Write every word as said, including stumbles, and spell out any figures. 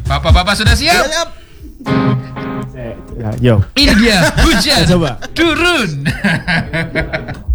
Bapak-bapak sudah siap? Siap. Ya, yo. Ini dia hujan Coba. turun.